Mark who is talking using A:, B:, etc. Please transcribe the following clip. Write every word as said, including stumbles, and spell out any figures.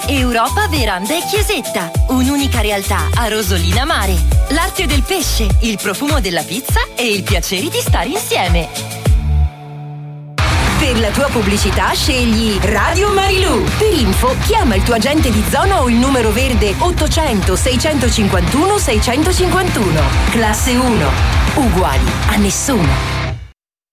A: Europa Veranda e Chiesetta, un'unica realtà a Rosolina Mare. L'arte del pesce, il profumo della pizza e il piacere di stare insieme. Per la tua pubblicità scegli Radio Marilù. Per info chiama il tuo agente di zona o il numero verde ottocento seicentocinquantuno seicentocinquantuno. Classe uno. Uguali a nessuno.